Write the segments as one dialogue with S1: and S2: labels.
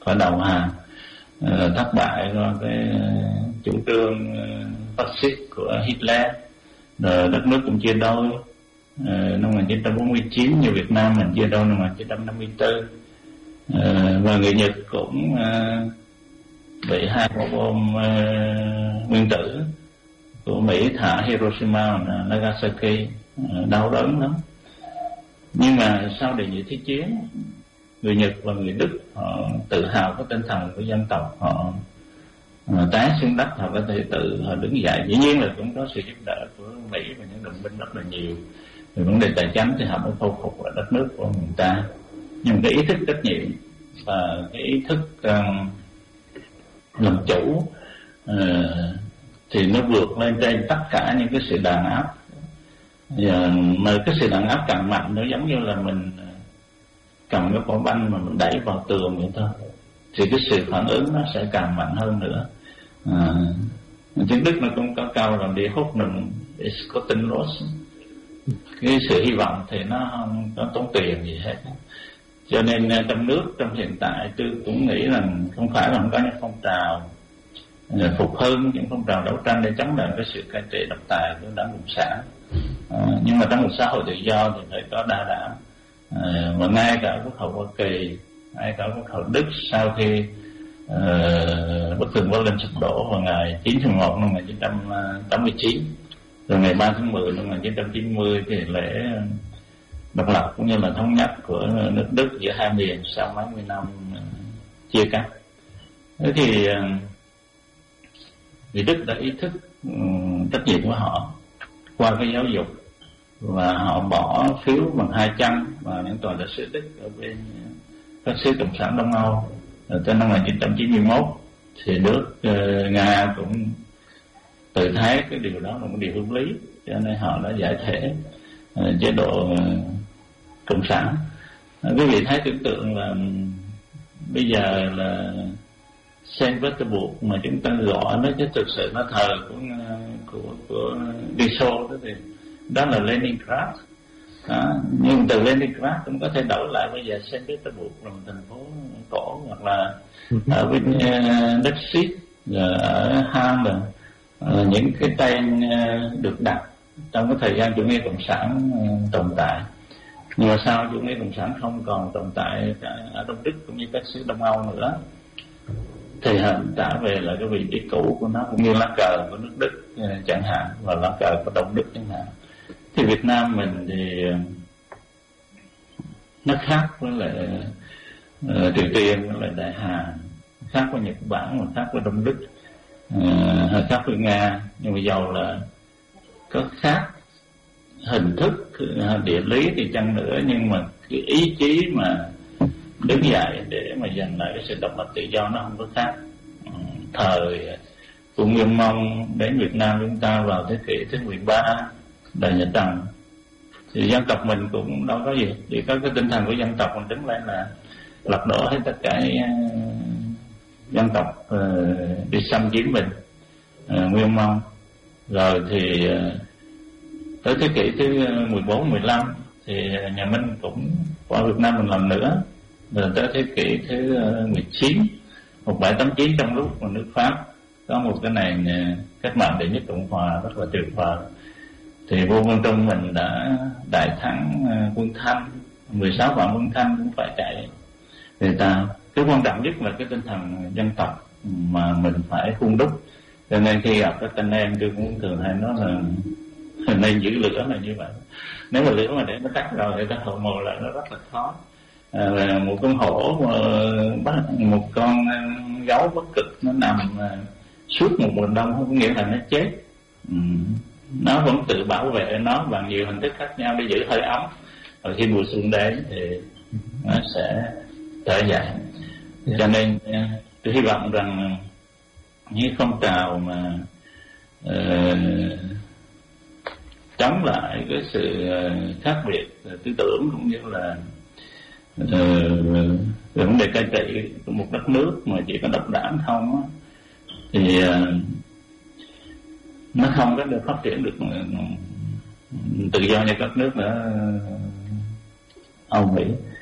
S1: phải đầu hàng, thất bại do cái chủ trương phát xít của Hitler, rồi đất nước cũng chia đôi. Năm 1949 như Việt Nam mình chia đôi năm 1954, và người Nhật cũng bị hai quả bom nguyên tử của Mỹ thả Hiroshima và Nagasaki, đau đớn lắm. Nhưng mà sau đề nhị thế chiến, người Nhật và người Đức họ tự hào cái tinh thần của dân tộc, họ tái xuống đất, họ có thể tự họ đứng dậy. Dĩ nhiên là cũng có sự giúp đỡ của Mỹ và những đồng minh rất là nhiều. Về vấn đề tài chính thì họ mới khôi phục lại đất nước của người ta. Nhưng cái ý thức trách nhiệm và cái ý thức làm chủ thì nó vượt lên trên tất cả những cái sự đàn áp. Mà cái sự đàn áp càng mạnh, nó giống như là mình cầm cái quả banh mà mình đẩy vào tường vậy thôi, thì cái sự phản ứng nó sẽ càng mạnh hơn nữa. Tiếng Đức nó cũng có câu là die Hoffnung ist kostenlos, cái sự hy vọng thì nó không có tốn tiền gì hết. Cho nên trong nước trong hiện tại tôi cũng nghĩ rằng không phải là không có những phong trào phục hưng, những phong trào đấu tranh để chống lại cái sự cai trị độc tài của Đảng Cộng sản, nhưng mà trong một xã hội tự do thì phải có đa đảng. Và ngay cả Quốc hội Hoa Kỳ, ngay cả Quốc hội Đức sau khi bức tường Berlin sụp đổ vào ngày 9 tháng 1 năm 1989, rồi ngày 3 tháng 10 năm 1990 thì lễ độc lập cũng như là thống nhất của nước Đức giữa hai miền sau mấy mươi năm chia cắt. Thế thì người Đức đã ý thức trách nhiệm của họ qua cái giáo dục, và họ bỏ phiếu bằng hai chân vào những tòa đại sứ Đức ở bên các xứ Cộng sản Đông Âu. Tới năm 1991 thì nước Nga cũng tự thấy cái điều đó là một điều hợp lý, cho nên họ đã giải thể chế độ Cộng sản. Quý vị thấy tưởng tượng là bây giờ là Saint Petersburg mà chúng ta gọi nó chứ thực sự nó thờ của Liên Xô đó, thì đó là Leningrad. Nhưng từ Leningrad cũng có thể đổi lại bây giờ Saint Petersburg là một thành phố cổ, hoặc là ở bên Leipzig, ở Ham, những cái tên được đặt trong cái thời gian chủ nghĩa cộng sản tồn tại. Nhưng mà sau chủ nghĩa cộng sản không còn tồn tại ở Đông Đức cũng như các xứ Đông Âu nữa, thì hình trả về là cái vị trí cũ của nó, cũng như lá cờ của nước Đức chẳng hạn, và lá cờ của Đông Đức chẳng hạn. Thì Việt Nam mình thì nó khác với lại Triều Tiên, với lại Đại Hàn, khác với Nhật Bản, và khác với Đông Đức, khác với Nga. Nhưng mà dầu là có khác hình thức địa lý thì chăng nữa, nhưng mà cái ý chí mà đứng dậy để mà giành lại cái sự độc lập tự do nó không có khác. Thời của Nguyên Mông đến Việt Nam chúng ta vào thế kỷ thứ 13, đời Nhà Tần, thì dân tộc mình cũng đâu có gì, chỉ có cái tinh thần của dân tộc mình đứng lên là lật đổ hết tất cả dân tộc đi xâm chiếm mình, Nguyên Mông. Rồi thì tới thế kỷ thứ 14, 15 thì nhà Minh cũng qua Việt Nam một lần nữa. Rồi tới thế kỷ thứ 19, 1789, trong lúc mà nước Pháp có một cái nền cách mạng đệ nhất Cộng hòa rất là tuyệt vời, thì vua Quang Trung mình đã đại thắng quân Thanh, 16 vạn quân Thanh cũng phải chạy người ta. Cái quan trọng nhất là cái tinh thần dân tộc mà mình phải hun đúc. Cho nên khi gặp các anh em tôi cũng thường hay nói là nên giữ lửa là như vậy. Nếu mà lửa mà để nó tắt rồi thì ta hộ mồ lại nó rất là khó. Một con hổ, một con gấu bất cực nó nằm suốt một mùa đông không có nghĩa là nó chết. Nó vẫn tự bảo vệ nó bằng nhiều hình thức khác nhau để giữ hơi ấm, rồi khi mùa xuân đến thì nó sẽ trở dậy. Cho nên tôi hy vọng rằng những phong trào mà chống lại cái sự khác biệt tư tưởng cũng như là vấn đề cai trị của một đất nước mà chỉ có độc đảng không á, thì nó không có được phát triển được tự do như các nước ở Âu Mỹ.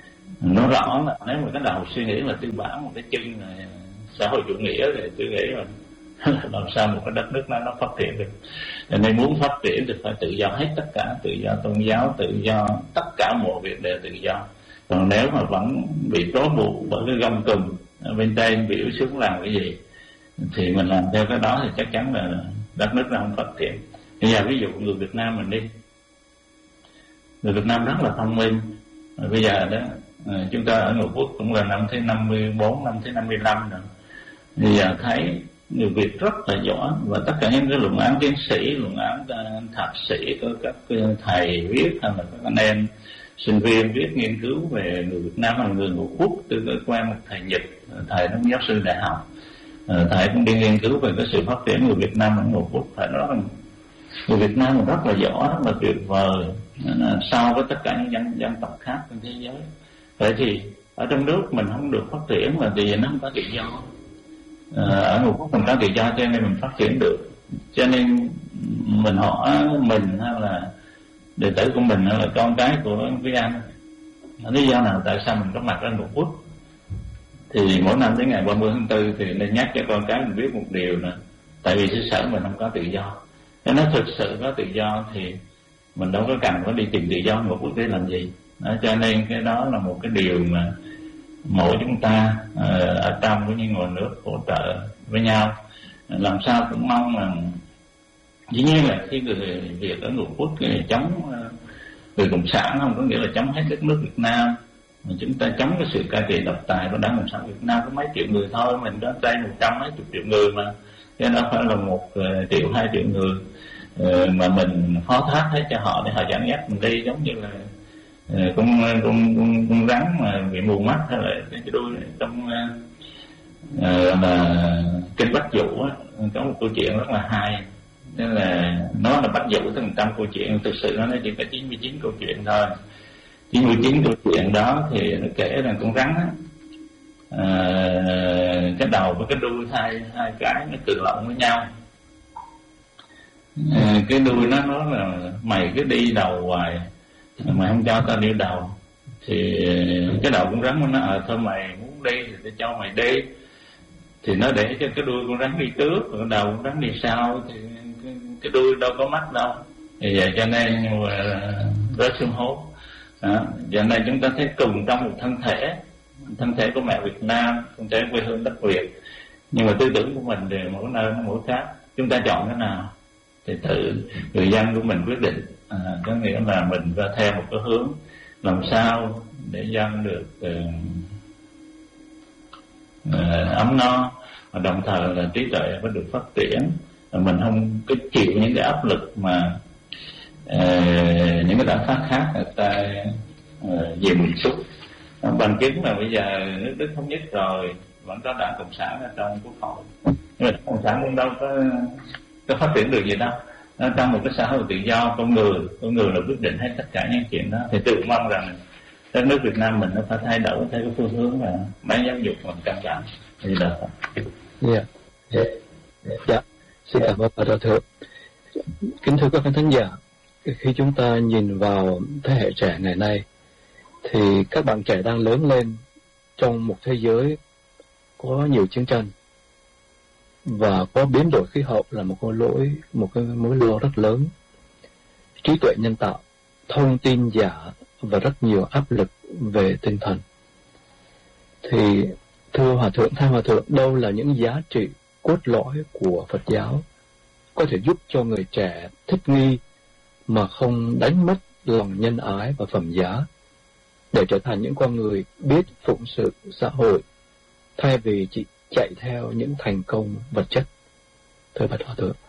S1: Nó rõ là nếu mà cái đầu suy nghĩ là tư bản, một cái chân là xã hội chủ nghĩa, thì tôi nghĩ là làm sao một cái đất nước nó phát triển được. Cho nên muốn phát triển thì phải tự do hết tất cả, tự do tôn giáo, tự do tất cả mọi việc đều tự do. Còn nếu mà vẫn bị trói buộc bởi cái gông cùm bên trên biểu xuống làm cái gì thì mình làm theo cái đó thì chắc chắn là đất nước nó không phát triển. Bây giờ ví dụ người Việt Nam mình đi, người Việt Nam rất là thông minh. Bây giờ đó chúng ta ở Ngũ Quốc cũng là năm thứ 54, năm thứ 55 rồi. Bây giờ thấy người Việt rất là giỏi, và tất cả những cái luận án tiến sĩ, luận án thạc sĩ của các thầy viết, hay là các anh em sinh viên viết nghiên cứu về người Việt Nam là người Ngũ Quốc. Tôi có quen một thầy Nhật, thầy là giáo sư đại học, thầy cũng đi nghiên cứu về cái sự phát triển người Việt Nam ở Ngũ Quốc. Thầy nói rằng người Việt Nam rất là giỏi, rất là tuyệt vời so với tất cả những dân tộc khác trên thế giới. Vậy thì ở trong nước mình không được phát triển là vì nó không có tự do. Ở Ngũ Quốc mình có tự do cho nên mình phát triển được. Cho nên mình hỏi mình hay là đệ tử của mình hay là con cái của quý anh, lý do nào tại sao mình có mặt ở Ngũ Quốc? Thì mỗi năm đến ngày 30 tháng 4 thì nên nhắc cho con cái mình biết một điều là tại vì xứ sở mình không có tự do. Nếu nó thực sự có tự do thì mình đâu có cần phải đi tìm tự do Ngũ Quốc để làm gì. Đó, cho nên cái đó là một cái điều mà mỗi chúng ta ở trong cũng như ngoài nước hỗ trợ với nhau, làm sao cũng mong là dĩ nhiên là khi người Việt ở Ngũ Quốc chống người cộng sản không có nghĩa là chống hết đất nước Việt Nam, mà chúng ta chống cái sự cai trị độc tài của Đảng Cộng sản Việt Nam có mấy triệu người thôi, mình đó trên 100 mấy chục triệu người mà, chứ đâu phải là 1 triệu 2 triệu người mà mình phó thác hết cho họ để họ dẫn dắt mình đi, giống như là con rắn mà bị mù mắt hay là cái đuôi trong là kinh Bách Dụ á, có một câu chuyện rất là hay. Nên là nó là Bách Dụ tới 100 câu chuyện, thực sự nó chỉ có 99 câu chuyện thôi. 99 câu chuyện đó thì nó kể là con rắn á, cái đầu với cái đuôi hai cái nó tự lộn với nhau. Cái đuôi nó nói là mày cứ đi đầu hoài, mày không cho tao đi đầu. Thì cái đầu con rắn nó thôi mày muốn đi thì tao cho mày đi. Thì nó để cho cái đuôi con rắn đi trước, còn đầu con rắn đi sau, thì cái đuôi đâu có mắt đâu. Thì vậy cho nên rớt xuống hố. Giờ này chúng ta thấy cùng trong một thân thể của mẹ Việt Nam, thân thể quê hương đất Việt, nhưng mà tư tưởng của mình đều mỗi nơi mỗi khác. Chúng ta chọn cái nào thì tự người dân của mình quyết định. Có nghĩa là mình ra theo một cái hướng làm sao để dân được ấm no, và đồng thời là trí tuệ phải được phát triển. Mình không cứ chịu những cái áp lực mà những cái đảng khác người ta về mình xúc. Bằng chứng là bây giờ nước Đức thống nhất rồi vẫn có Đảng Cộng sản ở trong Quốc hội, nhưng mà Đảng Cộng sản cũng đâu có phát triển được gì đâu. Trong một cái xã hội tự do, con người là quyết định hết tất cả những chuyện đó. Thì tự mong rằng đất nước Việt Nam mình nó phải thay đổi theo cái phương hướng là bán giáo dục bằng căn bản thì là
S2: Xin cảm ơn Phật Thượng. Kính thưa các khán giả, khi chúng ta nhìn vào thế hệ trẻ ngày nay thì các bạn trẻ đang lớn lên trong một thế giới có nhiều chiến tranh và có biến đổi khí hậu là một cái mối lo rất lớn. Trí tuệ nhân tạo, thông tin giả và rất nhiều áp lực về tinh thần. Thì thưa Hòa Thượng, theo Hòa Thượng, đâu là những giá trị cốt lõi của Phật giáo có thể giúp cho người trẻ thích nghi mà không đánh mất lòng nhân ái và phẩm giá, để trở thành những con người biết phụng sự xã hội thay vì chỉ chạy theo những thành công vật chất? Thưa Bạch Hòa Thượng.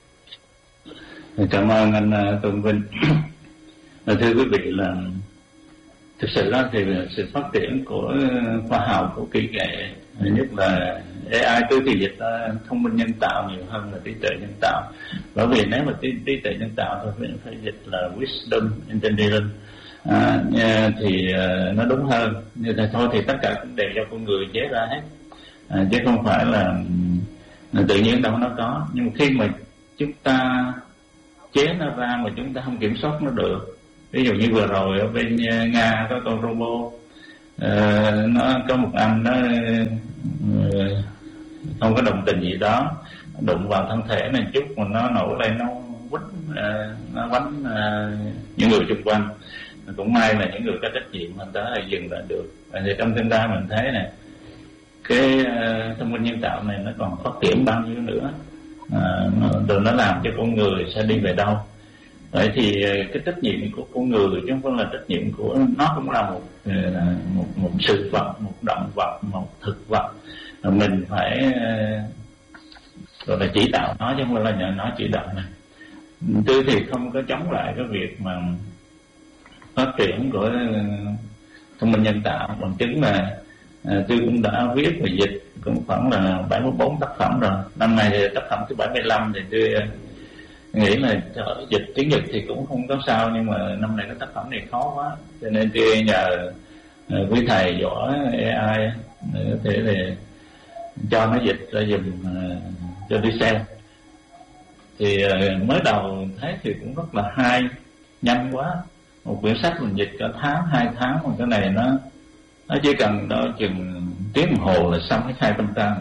S1: Cảm ơn anh Tôn Vinh. Thưa quý vị, là thực sự đó thì sự phát triển của khoa học, của kỹ nghệ, nhất là AI tôi thì dịch thông minh nhân tạo nhiều hơn là trí tuệ nhân tạo. Bởi vì nếu mà trí tuệ nhân tạo thì phải dịch là wisdom intelligence thì nó đúng hơn. Như thế thôi thì tất cả cũng đều do con người chế ra hết, chứ không phải là tự nhiên đâu nó có. Nhưng khi mà chúng ta chế nó ra mà chúng ta không kiểm soát nó được, ví dụ như vừa rồi ở bên Nga có con robot Nó có một anh nó không có đồng tình gì đó, đụng vào thân thể này chút mà nó nổi lên, nó quánh những người xung quanh. Cũng may là những người có trách nhiệm mình tới dừng lại được. Thì trong tương lai mình thấy này, cái thông minh nhân tạo này nó còn phát triển bao nhiêu nữa, rồi nó làm cho con người sẽ đi về đâu. Vậy thì cái trách nhiệm của con người chứ không phải là trách nhiệm của nó, cũng là một sự vật, một động vật, một thực vật. Mình phải rồi là chỉ đạo nó chứ không phải là nhờ nó chỉ đạo này. Tôi thì không có chống lại cái việc mà phát triển của thông minh nhân tạo, bằng chứng là tôi cũng đã viết về dịch cũng khoảng là 74 tác phẩm rồi. Năm nay thì tác phẩm thứ 75 thì tôi nghĩ là dịch tiếng Nhật thì cũng không có sao, nhưng mà năm nay cái tác phẩm này khó quá, cho nên tôi nhờ quý thầy giỏi AI có thể là cho nó dịch ra giùm cho tôi xem. Thì mới đầu thấy thì cũng rất là hay, nhanh quá. Một quyển sách mình dịch cả tháng, 2 tháng, mà cái này nó chỉ cần đó chừng tiếng đồng hồ là xong cái 200 trang.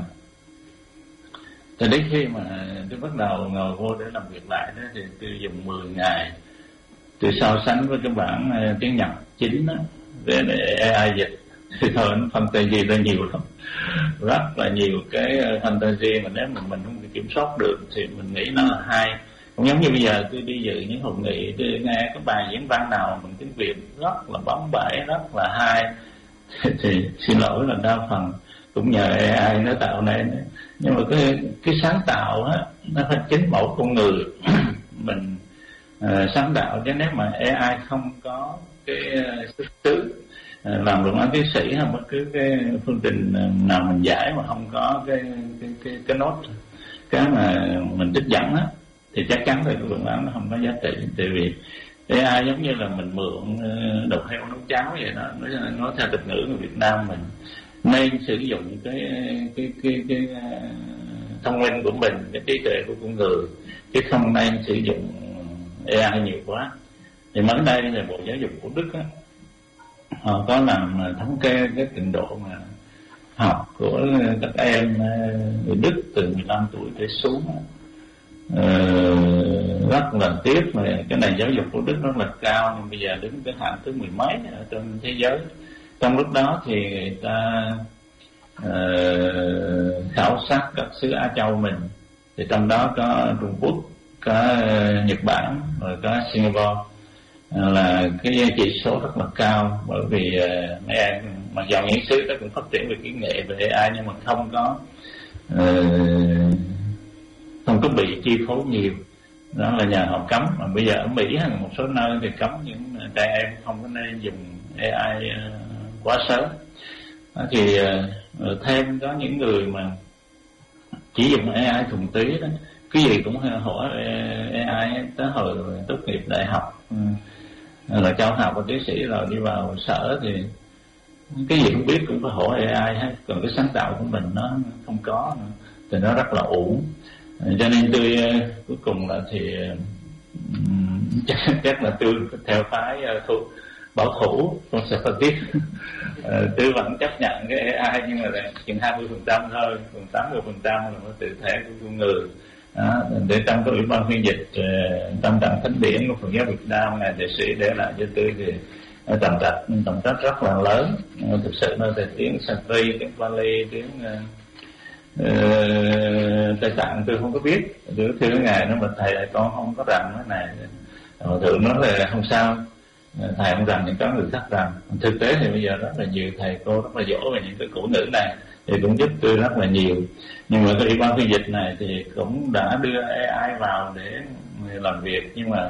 S1: Thì đến khi mà tôi bắt đầu ngồi vô để làm việc lại đó, thì tôi dùng 10 ngày tôi so sánh với cái bản tiếng Nhật chính đó để AI dịch. Thì thôi fantasy ra nhiều lắm, rất là nhiều cái fantasy mà nếu mà mình không kiểm soát được thì mình nghĩ nó là hay. Cũng giống như bây giờ tôi đi dự những hội nghị, tôi nghe cái bài diễn văn nào bằng tiếng Việt rất là bóng bẩy, rất là hay, thì xin lỗi là đa phần cũng nhờ AI nó tạo nên. Nhưng mà cái sáng tạo á, nó phải chính mẫu con người mình sáng tạo, chứ nếu mà AI không có cái xuất xứ làm luận án tiến sĩ hay bất cứ cái phương trình nào mình giải mà không có cái nốt, cái mà mình trích dẫn á, thì chắc chắn là cái luận án nó không có giá trị. Tại vì AI giống như là mình mượn đầu heo nấu cháo vậy đó. Nói theo tục ngữ người Việt Nam mình nên sử dụng cái thông minh của mình, cái trí tuệ của con người, chứ không nên sử dụng AI nhiều quá. Thì mới đây là Bộ Giáo dục của Đức á, họ có làm thống kê cái trình độ mà học của các em người Đức từ 15 tuổi trở xuống. Rất là tiếc mà cái này giáo dục của Đức rất là cao, nhưng bây giờ đứng cái hạng thứ 10 mấy ở trên thế giới. Trong lúc đó thì người ta khảo sát các xứ Á Châu mình, thì trong đó có Trung Quốc, có Nhật Bản, rồi có Singapore, là cái chỉ số rất là cao. Bởi vì mấy em mặc dù những xứ đó cũng phát triển về kỹ nghệ về AI, nhưng mà không có bị chi phối nhiều. Đó là nhờ họ cấm. Mà bây giờ ở Mỹ hay một số nơi thì cấm những trẻ em không có nên dùng AI quá sớm. Thì thêm có những người mà chỉ dùng AI thuần túy đó, cái gì cũng hỏi AI. Tới hồi tốt nghiệp đại học là cao học và tiến sĩ rồi đi vào sở thì cái gì cũng biết cũng phải hỏi AI hết. Còn cái sáng tạo của mình nó không có nữa, thì nó rất là uổng. Cho nên tôi cuối cùng là thì chắc là tôi theo phái bảo thủ conservative. Tôi vẫn chấp nhận cái AI, nhưng mà chừng 20% thôi, còn 80% là nó tự thể của con người. Đó, để trong cái ủy ban phiên dịch tâm trạng thánh điển của Phật giáo Việt Nam ngài đệ sĩ để lại cho tôi thì tầm trách rất là lớn. Thực sự nó là tiếng Sanskrit, tiếng Pali, tiếng Tây Tạng tôi không có biết. Tôi thưa ngài nó mà thầy lại con không có rành cái này. Thượng nói là không sao, thầy không rành những cái người khác rành. Thực tế thì bây giờ rất là nhiều thầy cô rất là giỏi về những cái cổ ngữ này thì cũng giúp tôi rất là nhiều. Nhưng mà cái ủy ban phiên dịch này thì cũng đã đưa AI vào để làm việc, nhưng mà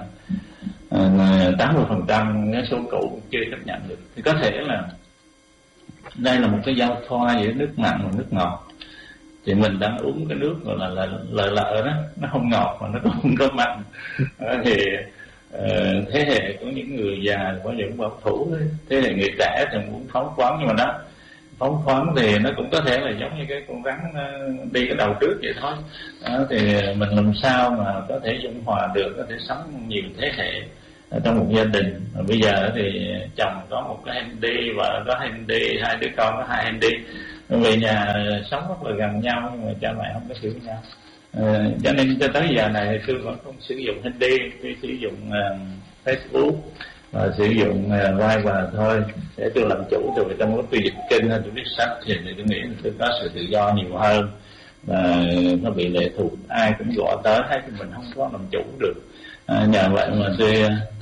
S1: 80% cái số cũ chưa chấp nhận được. Thì có thể là đây là một cái giao thoa giữa nước mặn và nước ngọt. Thì mình đang uống cái nước gọi là lợ đó, nó không ngọt mà nó cũng không có mặn. Thì thế hệ của những người già có những bảo thủ, thế hệ người trẻ thì muốn phóng khoáng, nhưng mà đó phóng khoáng thì nó cũng có thể là giống như cái con rắn đi cái đầu trước vậy thôi. Đó, thì mình làm sao mà có thể dung hòa được, có thể sống nhiều thế hệ ở trong một gia đình. Bây giờ thì chồng có một cái handy, vợ có handy, hai đứa con có hai handy, về nhà sống rất là gần nhau nhưng mà cha mẹ không có hiểu nhau. Cho nên cho tới giờ này tôi vẫn không sử dụng handy, tôi sử dụng Facebook và sử dụng Viber thôi để tôi làm chủ. Rồi trong lúc tôi dịch kinh hay tôi viết sách thì tôi nghĩ là tôi có sự tự do nhiều hơn, và nó bị lệ thuộc, ai cũng gọi tới hết thì mình không có làm chủ được. Nhờ vậy mà tôi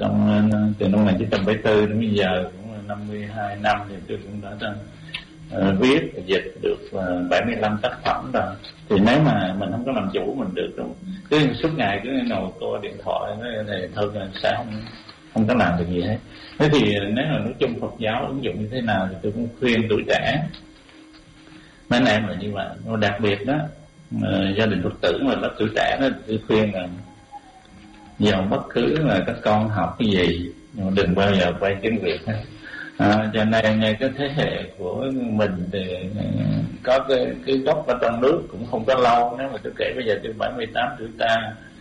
S1: từ năm 1974 đến bây giờ cũng 52 năm thì tôi cũng đã viết và dịch được 75 tác phẩm rồi. Thì nếu mà mình không có làm chủ mình được đâu, cứ suốt ngày cứ ngồi coi điện thoại thì thôi là sẽ không có làm được gì hết. Thế thì nếu là nói chung Phật giáo ứng dụng như thế nào thì tôi cũng khuyên tuổi trẻ mấy anh em là như vậy. Và đặc biệt đó gia đình Phật tử mà lớp tuổi trẻ đó, tôi khuyên là dầu bất cứ là các con học cái gì nhưng mà đừng bao giờ quay tiếng Việt hết. Cho nên cái thế hệ của mình thì có cái gốc ở trong nước cũng không có lâu. Nếu mà tôi kể bây giờ tôi 78 tuổi ta,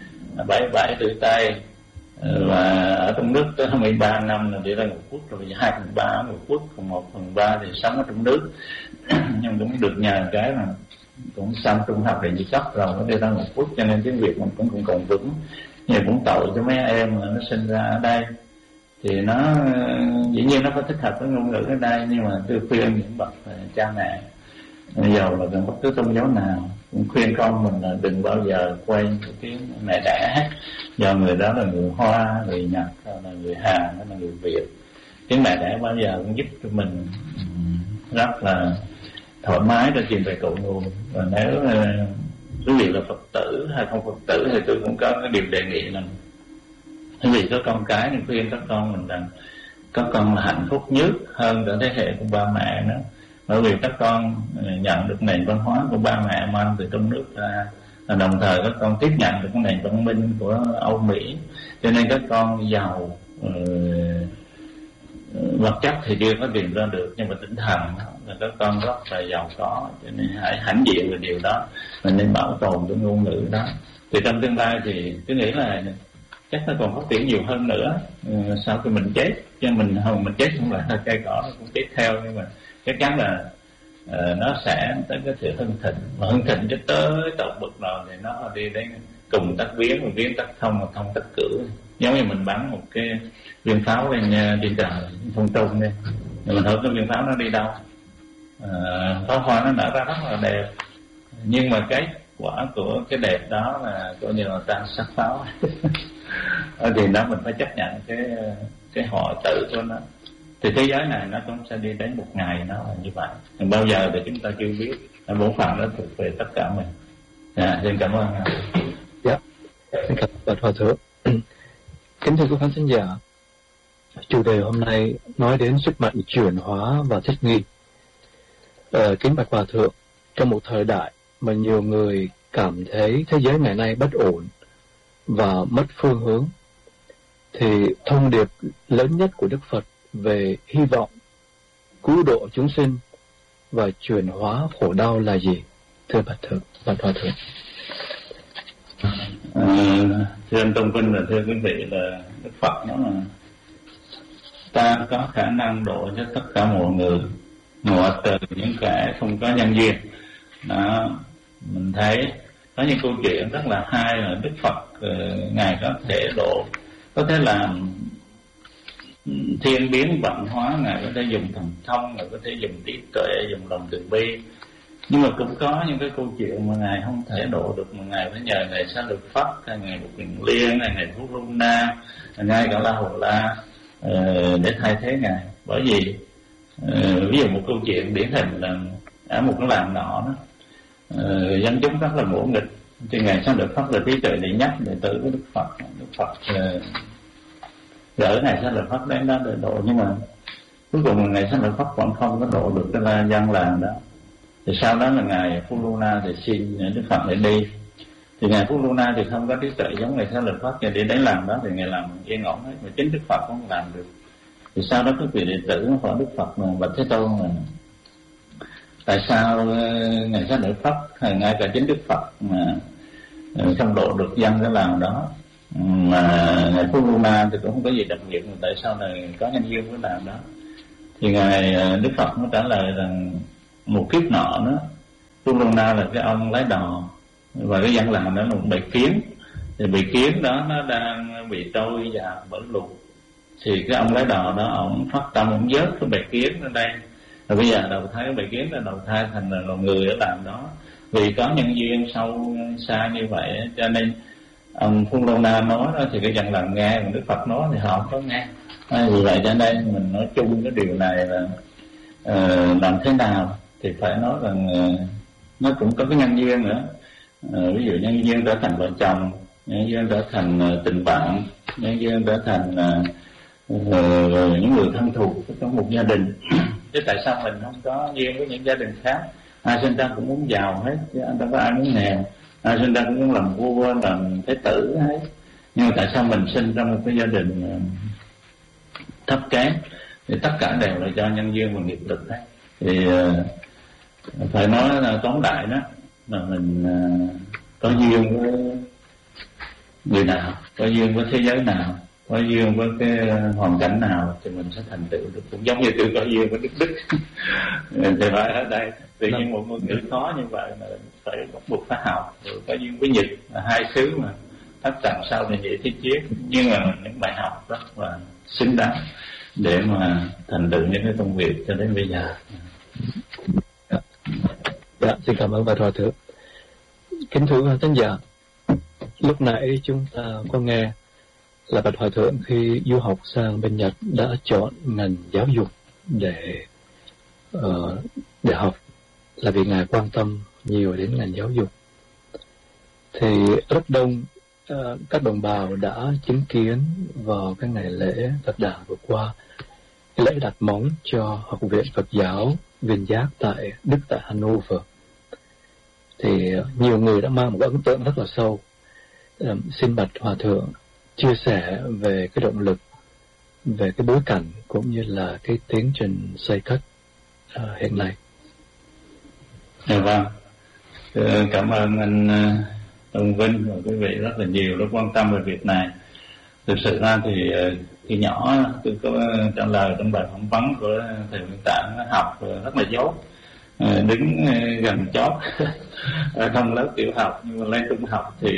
S1: 77 tuổi Tây, và ở trong nước tới 23 năm là đi ra Ngũ Quốc rồi, 2/3 Ngũ Quốc, còn 1/3 thì sống ở trong nước. Nhưng cũng được nhờ cái là cũng xong trung học để cấp rồi nó đi ra Ngũ Quốc, cho nên tiếng Việt mình cũng còn vững. Nhưng cũng tội cho mấy em mà nó sinh ra ở đây thì nó dĩ nhiên nó có thích hợp với ngôn ngữ ở đây, nhưng mà tôi khuyên những bậc cha mẹ dầu là gần bất cứ tôn giáo nào cũng khuyên con mình là đừng bao giờ quay cái tiếng mẹ đẻ hết, do người đó là người Hoa, người Nhật, hay là người Hàn, hay là người Việt. Tiếng mẹ đẻ bao giờ cũng giúp cho mình rất là thoải mái để tìm về cội nguồn. Và nếu quý vị là Phật tử hay không Phật tử thì tôi cũng có cái điều đề nghị là quý vị có con cái thì khuyên các con mình rằng các con là hạnh phúc nhất hơn cả thế hệ của ba mẹ nữa, bởi vì các con nhận được nền văn hóa của ba mẹ mang từ trong nước ra, và đồng thời các con tiếp nhận được cái nền văn minh của Âu Mỹ, cho nên các con giàu vật chất thì chưa có tìm ra được, nhưng mà tinh thần là các con rất là giàu có, cho nên hãy hãnh diện về điều đó, mình nên bảo tồn cái ngôn ngữ đó. Thì trong tương lai thì tôi nghĩ là chắc nó còn phát triển nhiều hơn nữa sau khi mình chết, cho mình chết không phải là cây cỏ nó cũng chết theo, nhưng mà chắc chắn là nó sẽ tới cái sự hưng thịnh, mà hưng thịnh cho tới tột bậc nào thì nó đi đến cùng tắc biến, mà biến tắc thông, mà thông tắc cử. Giống như mình bắn một cái viên pháo lên trên trời không trung đi, rồi mình hỏi cái viên pháo nó đi đâu. Pháo hoa nó nở ra rất là đẹp, nhưng mà cái quả của cái đẹp đó là coi như là tan sát pháo. Thì đó mình phải chấp nhận cái họ tự của nó. Thì thế giới này nó cũng sẽ đi đến một ngày nó là như vậy. Nhưng bao giờ thì chúng ta chưa biết. Bổn phận đó thuộc về tất cả mình. Xin cảm ơn.
S2: Dạ, xin cảm ơn Hòa Thượng. Kính thưa quý khán thính giả, chủ đề hôm nay nói đến sức mạnh chuyển hóa và thích nghi. Kính bạch Hòa Thượng, trong một thời đại mà nhiều người cảm thấy thế giới ngày nay bất ổn và mất phương hướng, thì thông điệp lớn nhất của Đức Phật về hy vọng, cứu độ chúng sinh và chuyển hóa khổ đau là gì? Thưa bạch Hòa Thượng.
S1: Thưa anh Tôn Vinh và thưa quý vị, là Đức Phật nói là ta có khả năng độ cho tất cả mọi người, ngoại trừ những kẻ không có nhân duyên. Đó, mình thấy có những câu chuyện rất là hay là Đức Phật ngài có thể độ, có thể làm thiên biến vạn hóa, ngài có thể dùng thần thông, ngài có thể dùng trí tuệ, dùng lòng từ bi. Nhưng mà cũng có những cái câu chuyện mà ngài không thể độ được, mà ngài phải nhờ ngài Xá Lợi Phất, hay ngài Bụt Kiền Liên, hay ngài Phú Lô Na, ngài Cả La Hồ La để thay thế ngài. Bởi vì ví dụ một câu chuyện điển hình là ở một cái làng nọ đó, dân chúng rất là ngỗ nghịch, thì ngài Xá Lợi Phất là trí tuệ đệ nhất đệ tử của Đức Phật. Đức Phật gửi ngài Xá Lợi Phất đến đó để độ, nhưng mà cuối cùng ngài Xá Lợi Phất vẫn không có độ được cái dân làng đó. Thì sau đó là ngài Phú Lô Na thì xin Đức Phật để đi. Thì ngài Phú Lô Na thì không có trí tuệ giống ngài Xá Lợi Phất, và đi đến làm đó thì ngài làm yên ổn hết, mà chính Đức Phật không làm được. Thì sau đó các vị đệ tử hỏi Đức Phật mà bạch Thế Tôn là tại sao ngài Xá Lợi Phất hay ngay cả chính Đức Phật mà không độ được dân cái làng đó? mà ngài Phú Luna thì cũng không có gì đặc biệt, tại sao này có nhân duyên với làm đó. Thì ngài Đức Phật nó trả lời rằng một kiếp nọ đó, Phú Luna là cái ông lái đò và cái dân làng đó là một bầy kiến. Thì bầy kiến đó nó đang bị trôi vào bởi lụt, thì cái ông lái đò đó ông phát tâm ông vớt cái bầy kiến ở đây, rồi bây giờ đầu thai cái bầy kiến là đầu thai thành là người ở làng đó. Vì có nhân duyên sâu xa như vậy cho nên ông Phú Luna nói đó thì cái dân làng nghe, còn Đức Phật nói thì họ không có nghe. Vì vậy cho nên mình nói chung cái điều này là làm thế nào thì phải nói rằng nó cũng có cái nhân duyên nữa. Ví dụ nhân duyên trở thành vợ chồng, nhân duyên trở thành tình bạn, nhân duyên trở thành những người thân thuộc trong một gia đình. Chứ tại sao mình không có duyên với những gia đình khác? Ai sinh ra cũng muốn giàu hết, chứ đâu có ai muốn nghèo. Ai sinh ra cũng muốn làm vua, làm thái tử hết. Nhưng mà tại sao mình sinh trong một cái gia đình thấp kém? Thì tất cả đều là do nhân duyên và nghiệp lực đấy. Thì phải nói là tóm lại đó là mình có duyên với người nào, có duyên với thế giới nào, có duyên với cái hoàn cảnh nào thì mình sẽ thành tựu được. Cũng giống như tôi có duyên với Đức thì phải ở đây tự nhiên một ngôn ngữ khó như vậy là phải bắt buộc phải học. Rồi có duyên với Nhật là hai xứ mà thất trần sau này vậy thế chiến, nhưng mà những bài học rất là xứng đáng để mà thành tựu những cái công việc cho đến bây giờ.
S2: Dạ, xin cảm ơn Bạch Hòa Thượng. Kính thưa quý khán giả, lúc nãy chúng ta có nghe là Bạch Hòa Thượng khi du học sang bên Nhật đã chọn ngành giáo dục để học, là vì Ngài quan tâm nhiều đến ngành giáo dục. Thì rất đông các đồng bào đã chứng kiến vào cái ngày lễ Phật đản vừa qua, cái lễ đặt móng cho Học viện Phật giáo Viên Giác tại Đức, tại Hanover. Thì nhiều người đã mang một ấn tượng rất là sâu. Xin Bạch Hòa Thượng chia sẻ về cái động lực, về cái bối cảnh cũng như là cái tiến trình xây cất hiện nay.
S1: Dạ vâng, cảm ơn anh Ông Vinh và quý vị rất là nhiều đã quan tâm về việc này. Thực sự ra thì khi nhỏ tôi có trả lời trong bài phỏng vấn của thầy Nguyễn Tạng, học rất là dốt, đứng gần chót ở trong lớp tiểu học, nhưng mà lên trung học thì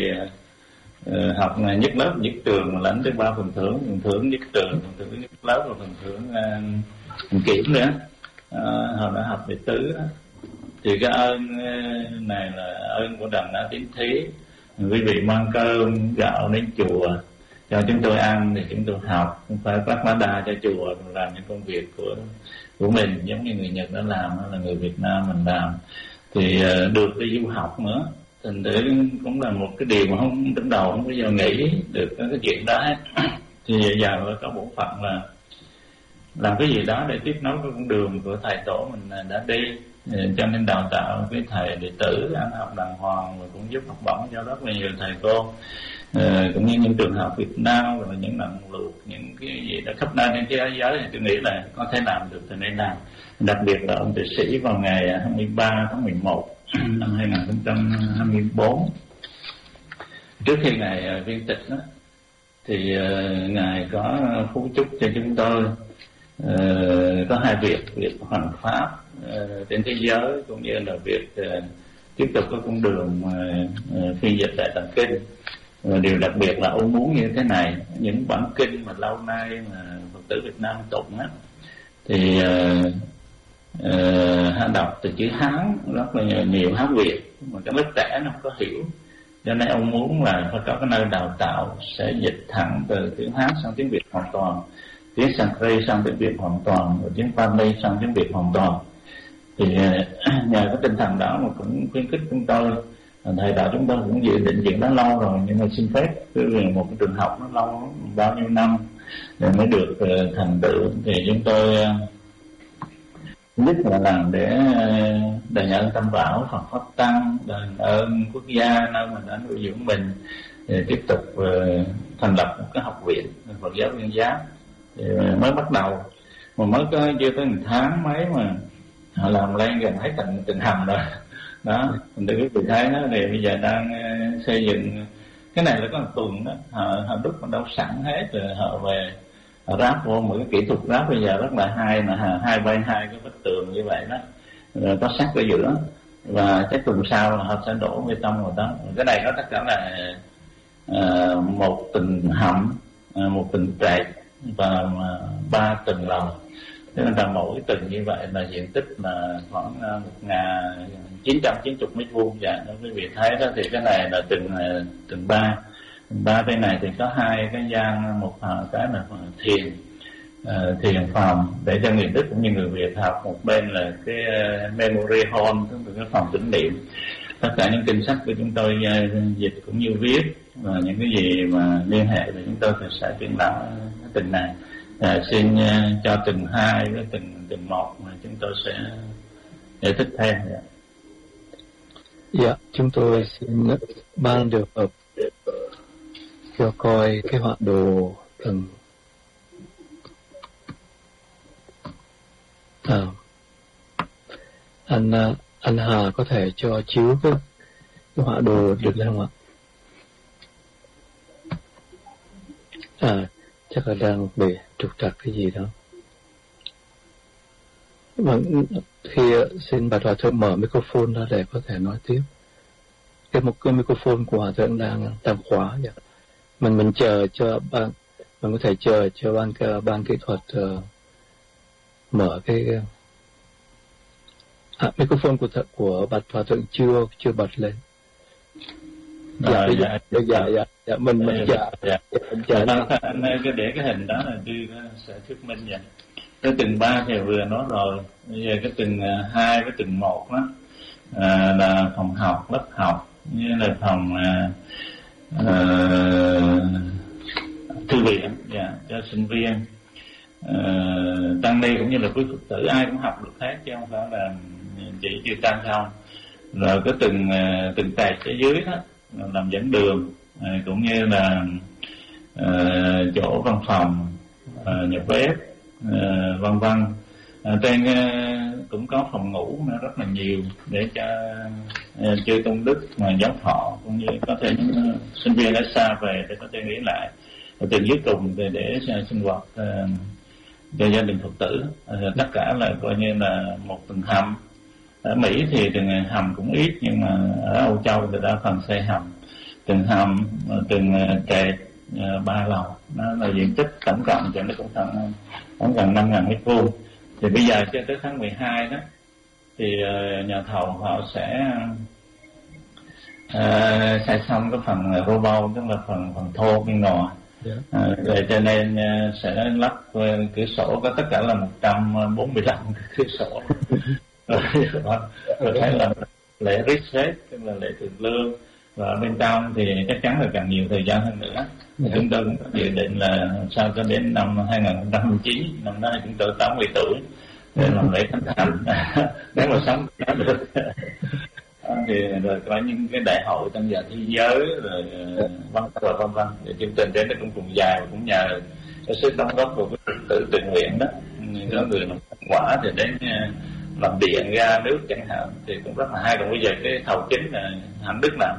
S1: học nhất lớp nhất trường mà lãnh tới 3 phần thưởng nhất trường, phần thưởng nhất lớp và phần thưởng kiểm nữa. Hồi đó học đệ tứ đó. Thì cái ơn này là ơn của Đàm Na Tín Thí. Quý vị mang cơm gạo đến chùa cho chúng tôi ăn thì chúng tôi học, không phải phát lá đa cho chùa làm những công việc của mình giống như người Nhật đã làm, hay là người Việt Nam mình làm. Thì được đi du học nữa, thành thử cũng là một cái điều mà không trong đầu không bao giờ nghĩ được cái chuyện đó hết. Thì giờ có bổn phận là làm cái gì đó để tiếp nối cái con đường của thầy tổ mình đã đi, cho nên đào tạo cái thầy đệ tử ăn học đàng hoàng, và cũng giúp học bổng cho rất là nhiều thầy cô, cũng như những trường học Việt Nam, rồi những lần lụt, những cái gì đó khắp nơi trên thế giới thì tôi nghĩ là có thể làm được thì nên làm. Đặc biệt là ông tiến sĩ vào ngày 23 tháng 11 năm 2024, trước khi ngài viên tịch đó, thì ngài có phú chúc cho chúng tôi có hai việc hoằng pháp trên thế giới, cũng như là việc tiếp tục có con đường phiên dịch Đại Tạng Kinh. Điều đặc biệt là ông muốn như thế này, những bản kinh mà lâu nay mà Phật tử Việt Nam tụng á, thì Hán đọc từ chữ Hán rất là nhiều, Hán Việt, mà cái lớp trẻ nó không có hiểu, cho nên ông muốn là phải có cái nơi đào tạo sẽ dịch thẳng từ tiếng Hán sang tiếng Việt hoàn toàn, tiếng Sanskrit sang tiếng Việt hoàn toàn, rồi tiếng Pali sang tiếng Việt hoàn toàn. Thì nhờ cái tinh thần đó mà cũng khuyến khích chúng tôi, thầy đạo chúng tôi cũng dự định chuyện đó lâu rồi, nhưng mà xin phép vì một cái trường học nó lâu bao nhiêu năm rồi mới được thành tựu, thì chúng tôi nhất là làm để đền ơn Tam Bảo, Phật Pháp Tăng, đền ơn quốc gia nơi mình đã nuôi dưỡng mình, để tiếp tục thành lập một cái học viện Phật giáo Viên Giác. Thì mới bắt đầu mà mới có chưa tới 1 tháng mấy mà họ làm lên gần hết thành hầm rồi đó. Mình quý vị thấy đó, thì bây giờ đang xây dựng Cái này là có một tuần đó, họ đúc nó đâu sẵn hết rồi, họ về họ ráp vô một cái kỹ thuật ráp bây giờ rất là hay, mà hai bên hai cái vách tường như vậy đó, rồi có sắt ở giữa, và cái tuần sau là họ sẽ đổ bê tông vào đó. Cái này nó tất cả là một tầng hầm, một tầng trệt và 3 tầng lầu. Thế nên là mỗi tầng như vậy là diện tích là khoảng 1990 mét vuông. Dạ, quý vị thấy đó, thì cái này là tầng 3. Tầng 3 bên này thì có 2 cái gian, một cái là thiền phòng để cho người Đức cũng như người Việt học, một bên là cái memory hall, tức là cái phòng tưởng niệm. Tất cả những kinh sách của chúng tôi dịch cũng như viết, và những cái gì mà liên hệ thì chúng tôi sẽ triển lãm cái tầng này. Xin cho tầng 2 với tầng 1 mà chúng tôi sẽ giải thích thêm.
S2: Dạ, chúng tôi xin ban được cho coi cái họa đồ tầng. Anh Hà có thể cho chiếu cái họa đồ được lên không ạ? Chắc là đang bị trục trặc cái gì đó. Khi xin bà Hòa Thượng mở microphone ra để có thể nói tiếp. Một cái microphone của Hòa Thượng đang khóa vậy. Mình chờ cho mình có thể chờ cho ban kỹ thuật mở cái microphone của bà Hòa Thượng chưa bật lên. Dạ, mình chờ.
S1: Anh cứ để cái hình đó là đưa sẽ thuyết minh vậy. Cái tầng 3 thì vừa nói rồi. Bây giờ cái tầng 2 với tầng 1 đó là phòng học, lớp học, như là phòng thư viện cho sinh viên, tăng ni cũng như là quý Phật tử ai cũng học được hết, chứ không phải là chỉ chư tăng không. Rồi cái từng trệt ở dưới đó làm dẫn đường, cũng như là chỗ văn phòng, nhà bếp, vân vân. Trên cũng có phòng ngủ nó rất là nhiều để cho chư tôn đức mà giáo thọ, cũng như có thể những sinh viên ở xa về để có thể nghỉ lại. Rồi từ dưới cùng để sinh hoạt cho gia đình Phật tử. Tất cả là coi như là một tầng hầm. Ở Mỹ thì tầng hầm cũng ít, nhưng mà ở Âu Châu thì đa phần xây hầm. Tầng hầm, tầng trệt, 3 lầu, nó là diện tích tổng cộng cho nó cũng gần 5.000 mét vuông. Thì bây giờ cho tới tháng 12 đó thì nhà thầu họ sẽ xây xong cái phần robot, tức là phần thô bên ngoài. Rồi cho nên sẽ lắp cửa sổ, có tất cả là 145 cửa sổ. Rồi thấy là lễ reset, tức là lễ thượng lương, và bên trong thì chắc chắn là càng nhiều thời gian hơn nữa. Chúng tôi cũng có dự định là sau cho đến năm 2009, năm đó chúng tôi 80 tuổi để làm lễ khánh thành. Nếu mà sống được thì rồi có những cái đại hội trong giờ thế giới rồi vân vân. Thì chương trình đến nó cũng cùng dài, và cũng nhờ cái sức đóng góp của các tự tình nguyện đó. Có người làm quả thì đến làm điện ga nước chẳng hạn, thì cũng rất là hay. Còn bây giờ cái thầu chính là Hạnh Đức làm.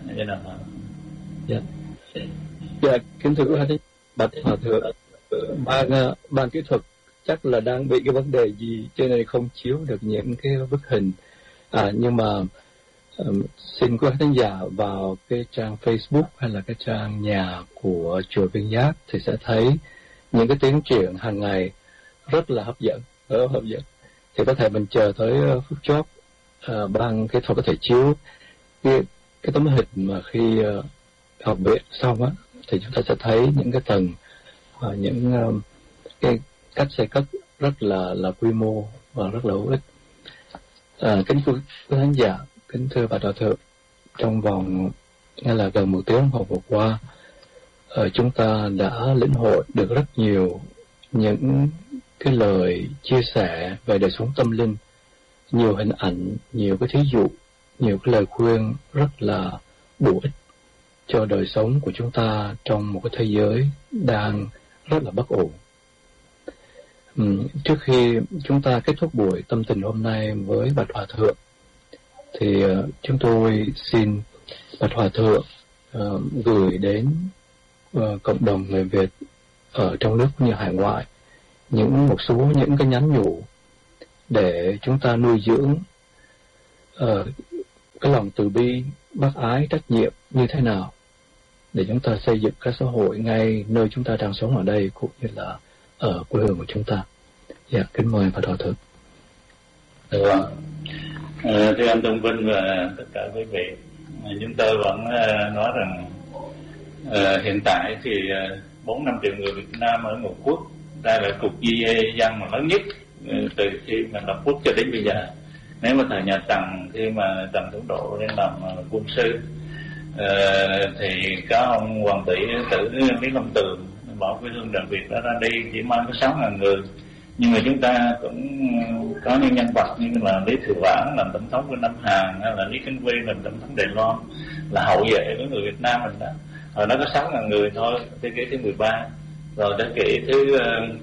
S2: Kính thưa quý vị, bạch Hòa Thượng, ban kỹ thuật chắc là đang bị cái vấn đề gì cho nên không chiếu được những cái bức hình. Nhưng mà xin quý khán giả vào cái trang Facebook hay là cái trang nhà của chùa Viên Giác thì sẽ thấy những cái tiếng truyện hàng ngày rất là hấp dẫn. Thì có thể mình chờ tới phút chót ban kỹ thuật có thể chiếu cái tấm hình mà khi học viện xong á, thì chúng ta sẽ thấy những cái tầng, những cái cách xây cất rất là quy mô và rất là hữu ích. Kính thưa quý khán giả, kính thưa bà Hòa Thượng, trong vòng ngay là gần 1 tiếng vừa qua, chúng ta đã lĩnh hội được rất nhiều những cái lời chia sẻ về đời sống tâm linh, nhiều hình ảnh, nhiều cái thí dụ, nhiều cái lời khuyên rất là bổ ích cho đời sống của chúng ta trong một cái thế giới đang rất là bất ổn. Trước khi chúng ta kết thúc buổi tâm tình hôm nay với Bạch Hòa Thượng, thì chúng tôi xin Bạch Hòa Thượng gửi đến cộng đồng người Việt ở trong nước cũng như hải ngoại một số những cái nhắn nhủ để chúng ta nuôi dưỡng cái lòng từ bi, bác ái, trách nhiệm như thế nào để chúng ta xây dựng các xã hội ngay nơi chúng ta đang sống ở đây cũng như là ở quê hương của chúng ta. Dạ, kính mời Phật Hòa Thượng.
S1: Thưa anh Tôn Vinh và tất cả quý vị, chúng tôi vẫn nói rằng hiện tại thì 4-5 triệu người Việt Nam ở Ngũ Quốc, đây là cuộc di dân mà lớn nhất từ khi mà lập quốc cho đến bây giờ. Nếu mà thời nhà Tần, khi mà Trần Thủ Độ lên làm quân sư, thì có ông hoàng tỷ tử Lý Long Tường bỏ quê hương Đại Việt đã ra đi, chỉ mang có 6.000 người. Nhưng mà chúng ta cũng có những nhân vật như là Lý Thừa Vãn làm tổng thống của Nam Hàn, hay là Lý Kính Vi làm tổng thống Đài Loan, là hậu vệ của người Việt Nam mình đó. Hồi đó có 6.000 người thôi, thế kỷ thứ 13. Rồi thế kỷ thứ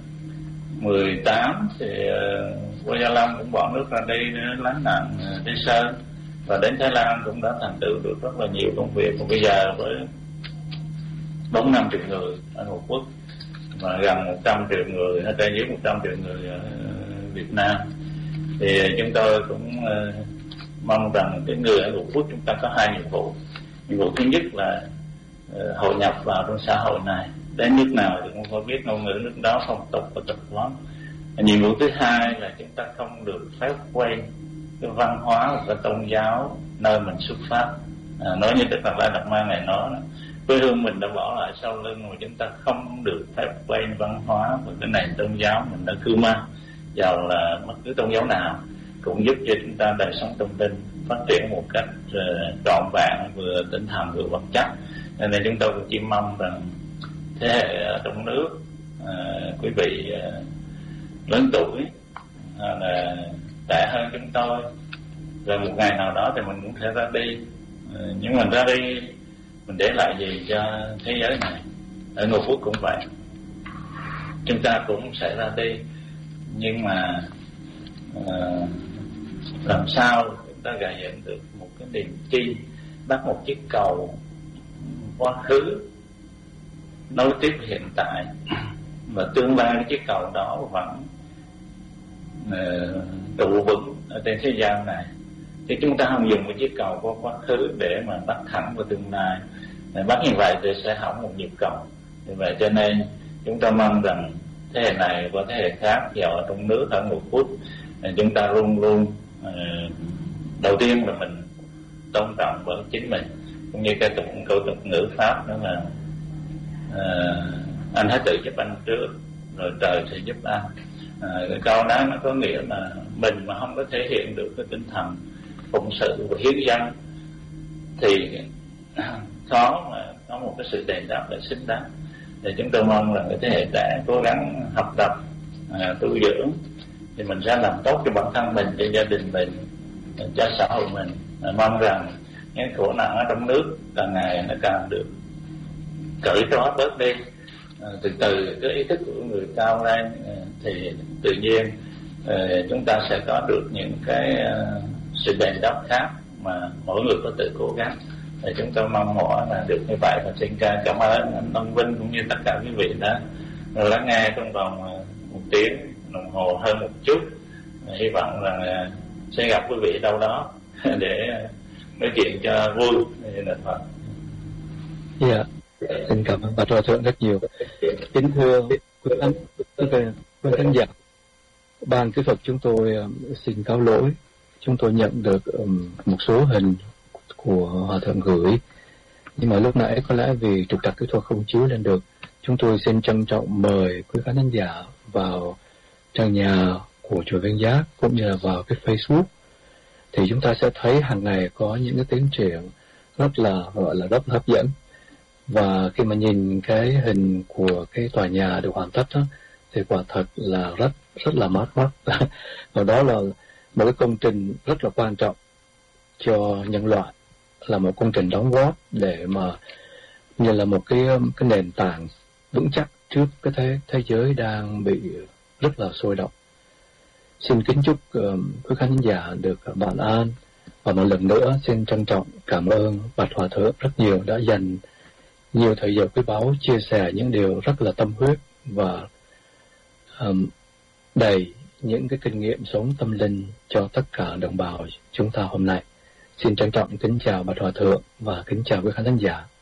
S1: 18 thì Vua Gia Long cũng bỏ nước ra đi lánh nạn Tây Sơn, và đến Thái Lan cũng đã thành tựu được rất là nhiều công việc. Và bây giờ với 4-5 triệu người ở Ngũ Quốc và gần 100 triệu người, hay trên dưới 100 triệu người ở Việt Nam, thì chúng tôi cũng mong rằng cái người ở Ngũ Quốc chúng ta có 2 nhiệm vụ. Nhiệm vụ thứ nhất là hội nhập vào trong xã hội này, đến nước nào thì cũng phải biết ngôn ngữ nước đó, phong tục và tập quán. Nhiệm vụ thứ hai là chúng ta không được phép quay cái văn hóa và cái tôn giáo nơi mình xuất phát. Nói như Đức Phật La Đạt Ma Ngài nói, quê hương mình đã bỏ lại sau lưng, mà chúng ta không được phép quay văn hóa và cái nền tôn giáo mình đã cư mang, dầu là bất cứ tôn giáo nào, cũng giúp cho chúng ta đời sống tâm linh phát triển một cách trọn vẹn, vừa tinh thần vừa vật chất. Nên chúng tôi cũng chỉ mong rằng thế hệ trong nước, quý vị lớn tuổi là trẻ hơn chúng tôi, rồi một ngày nào đó thì mình cũng sẽ ra đi. Nhưng mình ra đi, mình để lại gì cho thế giới này? Ở Ngũ Quốc cũng vậy, chúng ta cũng sẽ ra đi, nhưng mà làm sao chúng ta gây dựng được một cái niềm tin, bắt một chiếc cầu quá khứ nối tiếp hiện tại, và tương lai cái chiếc cầu đó vẫn trụ vững ở trên thế gian này. Thì chúng ta không dùng một chiếc cầu của quá khứ để mà bắt thẳng vào tương lai. Bắt như vậy thì sẽ hỏng một nhịp cầu. Vì vậy cho nên chúng ta mong rằng thế hệ này và thế hệ khác, giàu ở trong nước, ở Ngũ Quốc, chúng ta luôn luôn đầu tiên là mình tôn trọng với chính mình, cũng như cái câu tục ngữ Pháp đó là anh hãy tự giúp anh trước, rồi trời sẽ giúp anh. Cái câu đó nó có nghĩa là mình mà không có thể hiện được cái tinh thần phụng sự và hiến dân thì khó mà có một cái sự đền đáp để xứng đáng. Thì chúng tôi mong là cái thế hệ trẻ cố gắng học tập, tu dưỡng, thì mình sẽ làm tốt cho bản thân mình, cho gia đình mình, cho xã hội mình. Mong rằng những khổ nạn ở trong nước càng ngày nó càng được cởi trói bớt đi. Từ từ cái ý thức của người cao lên thì tự nhiên chúng ta sẽ có được những cái sự đền đáp khác mà mỗi người có tự cố gắng. Thì chúng tôi mong mỏi là được như vậy, và xin cảm ơn anh Tân Vinh cũng như tất cả quý vị đã lắng nghe trong vòng 1 tiếng đồng hồ hơn một chút. Hy vọng là sẽ gặp quý vị đâu đó để nói chuyện cho vui. Là Phật.
S2: Dạ, xin cảm ơn Phật Hòa Thượng rất nhiều. Kính thưa quý khán giả, ban kỹ thuật chúng tôi xin cáo lỗi, chúng tôi nhận được một số hình của Hòa Thượng gửi, nhưng mà lúc nãy có lẽ vì trục trặc kỹ thuật không chiếu lên được. Chúng tôi xin trân trọng mời quý khán giả vào trang nhà của Chùa Viên Giác cũng như là vào cái Facebook, thì chúng ta sẽ thấy hàng ngày có những cái tiến triển rất là gọi là rất hấp dẫn. Và khi mà nhìn cái hình của cái tòa nhà được hoàn tất đó, thì quả thật là rất là mát mắt. Và đó là một cái công trình rất là quan trọng cho nhân loại, là một công trình đóng góp để mà như là một cái nền tảng vững chắc trước cái thế giới đang bị rất là sôi động. Xin kính chúc quý khán giả được bạn an, Và một lần nữa xin trân trọng cảm ơn Bạch Hòa Thượng rất nhiều đã dành nhiều thời giờ quý báu chia sẻ những điều rất là tâm huyết và đầy những cái kinh nghiệm sống tâm linh cho tất cả đồng bào chúng ta hôm nay. Xin trân trọng kính chào Bạch Hòa Thượng và kính chào quý khán thính giả.